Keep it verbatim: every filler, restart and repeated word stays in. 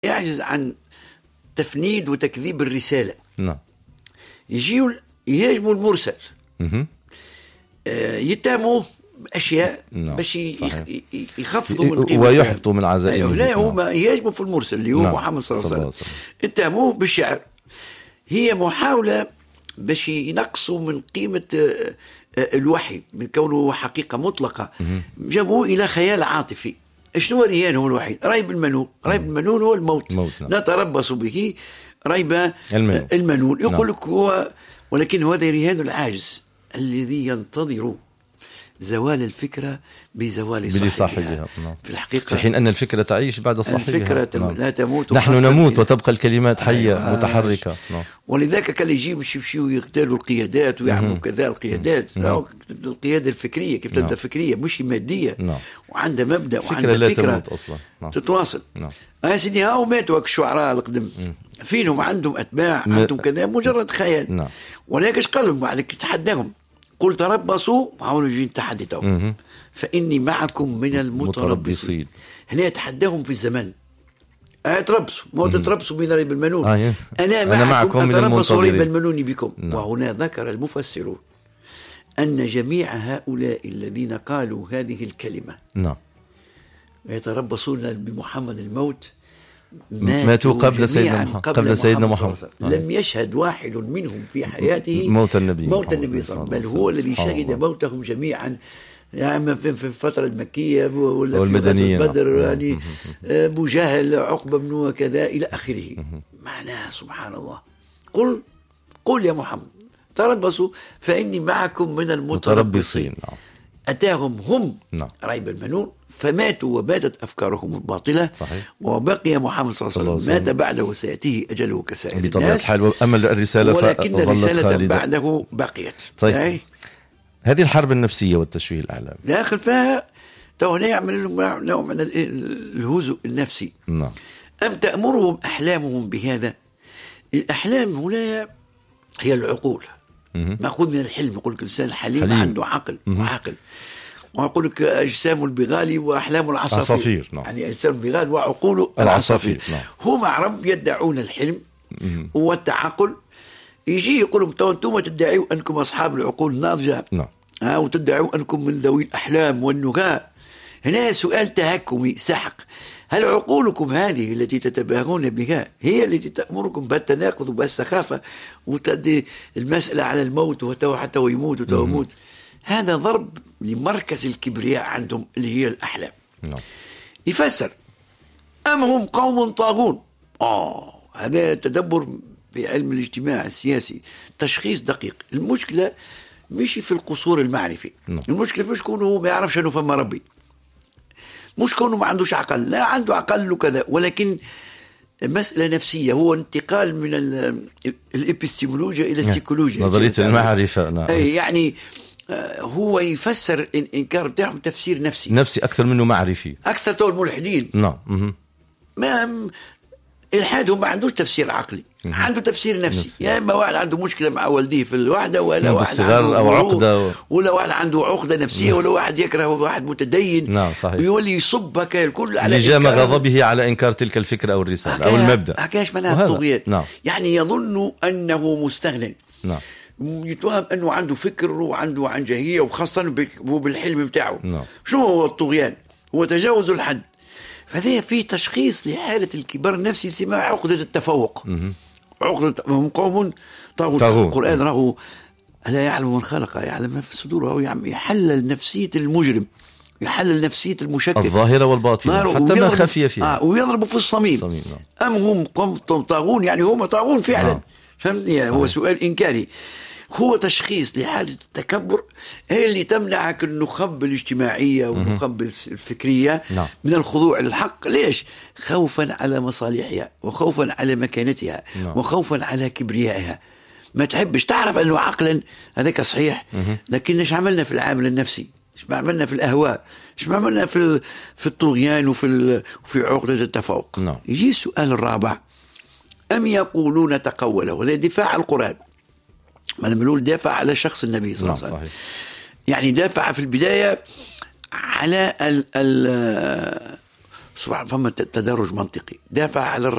يعجز عن تفنيد وتكذيب الرسالة. نعم. يجيوا يهاجموا المرسل، مه. آه يتهموه بأشياء نعم. باش صحيح. يخفضوا من قيمة ويحبطوا من عزائمه. أيوه. لا هما يهاجموا في المرسل اللي هو نعم. محمد صلى الله عليه صلى وسلم، اتهموه بالشعر. هي محاولة باش ينقصوا من قيمة آه الوحي من كونه حقيقة مطلقة، جابوه إلى خيال عاطفي. شنو رهان هو الوحي؟ ريب المنون. ريب المنون هو الموت، موت. نعم. نتربص به ريب المنون, المنون. يقول لك نعم. هو، ولكن هذا رهان العاجز الذي ينتظر زوال الفكرة بزوال صاحبها, صاحبها. نعم. في الحقيقة في حين أن الفكرة تعيش بعد صاحبها. الفكرة تم... نعم. لا تموت، نحن نموت وتبقى الكلمات حية. أيوة. متحركة. نعم. ولذلك كان يجيب يمشيوا يغتالوا القيادات ويعملوا كذا القيادات. نعم. القيادة الفكرية كيف تبدأ؟ نعم. فكرية مش مادية. نعم. وعندها مبدأ وعندها فكرة, فكرة تموت أصلا. نعم. تتواصل. نعم. يا سيدي هاو ماتوا الشعراء القدم، فينهم عندهم أتباع، عندهم كذا، مجرد خيال. نعم. ولكن ايش قال لهم بعد تحداهم؟ قل تربصوا، هاو يجي تحدي تو، فإني معكم من المتربصين. هنا يتحداهم في الزمن، أتربصوا ما تتربصوا بين ريب المنون. آه أنا, أنا معكم أتربص ريب المنون بكم. نعم. وهنا ذكر المفسرون أن جميع هؤلاء الذين قالوا هذه الكلمة نعم. يتربصون بمحمد الموت ماتوا قبل سيدنا محمد. قبل سيدنا محمد. محمد. لم يشهد واحد منهم في حياته موت النبي موت النبي صلى الله عليه وسلم، بل هو الذي شهد موتهم جميعا، يعني في الفترة المكية ولا في غزوة بدر، يعني أبو جهل، عقبة بن وكذا إلى آخره. معناه سبحان الله. قل قل يا محمد تربصوا فإني معكم من المتربصين. أتاهم هم نعم. ريب المنون فماتوا وباتت أفكارهم الباطلة. صحيح. وبقي محمد صلى الله عليه وسلم مات بعده وسيأتيه أجله كسائر الناس بطبيعة الحال. أمل الرسالة ولكن الرسالة بعده بقيت. طيب. يعني هذه الحرب النفسية والتشويه الأعلام داخل فيها تو هنا يعمل لهم نوع من الهزء النفسي. نعم. أم تأمرهم أحلامهم بهذا؟ الأحلام هنا هي العقول، مأخوذ من الحلم. يقول لك الإنسان حليم, حليم عنده عقل وعاقل. ويقول لك أجسام البغال وأحلام العصافير. عصافير. نعم. يعني أجسام البغال وعقول العصافير. نعم. هم عرب يدعون الحلم والتعقل. يجي يقولون أنتم تدعوا أنكم أصحاب العقول الناضجة. نعم. ها وتدعوا أنكم من ذوي الأحلام والنهاء. هنا سؤال تهكمي سحق. هل عقولكم هذه التي تتباهون بها هي التي تأمركم بالتناقض وبالسخافة وتدي المسألة على الموت وتو حتى ويموت وتو يموت؟ هذا ضرب لمركز الكبرياء عندهم اللي هي الأحلام. نعم. يفسر أم هم قوم طاغون. آه هذا تدبر في علم الاجتماع السياسي، تشخيص دقيق. المشكلة مش في القصور المعرفي. نعم. المشكلة فيش كونه هو ما يعرفش أنه فما ربي، مش كونه ما عندوش عقل، لا عنده عقل وكذا، ولكن مسألة نفسية. هو انتقال من الإبستيمولوجيا إلى السيكولوجيا، نظرية المعرفة. نعم. يعني هو يفسر الإنكار بتاعهم تفسير نفسي نفسي أكثر منه معرفي. أكثر تو الملحدين. نعم. ما الحاد ما عندوش تفسير عقلي، عنده تفسير نفسي. يا يعني إما واحد عنده مشكلة مع والديه في الوحدة، ولا واحد عنده أو عقدة و... ولا واحد عنده عقدة نفسية، ولا واحد يكره واحد متدين. نعم صحيح. ويولي يصب هكا الكل على لجام غضبه على إنكار تلك الفكرة أو الرسالة أو المبدأ. هكاش منها الطغيان. نعم. يعني يظن أنه مستغنٍ. نعم. يتوهم أنه عنده فكر وعنده عنجهية، وخاصة بالحلم بتاعه. نعم. شو هو الطغيان؟ هو تجاوز الحد. فذا فيه تشخيص لحالة الكبار النفسي اسمها عقدة التفوق. م- عقدة هم قوم طاغون. القرآن راهو ألا يعلم من خلق يعلم ما في الصدور، راهو يحلل نفسية المجرم، يحلل نفسية المشكك الظاهرة والباطنة حتى ما خفي فيها. آه ويضرب في الصميم. صميم. أم هم قوم طاغون، يعني هم طاغون فعلا. فهمتني؟ هو سؤال إنكاري. هو تشخيص لحالة التكبر هي اللي تمنعك النخب الاجتماعية والنخب الفكرية نعم. من الخضوع للحق. ليش؟ خوفا على مصالحها، وخوفا على مكانتها، نعم. وخوفا على كبريائها. ما تحبش تعرف أنه عقلا هذاك صحيح، لكن ايش عملنا في العامل النفسي؟ ايش ما عملنا في الأهواء؟ ايش ما عملنا في في الطغيان وفي وفي عقدة التفوق؟ نعم. يجي السؤال الرابع: أم يقولون تقوله؟ هذا دفاع القرآن. ما نقول دافع على شخص النبي صلى الله عليه وسلم. يعني دافع في البداية على ال ال فما تدرج منطقي. دافع على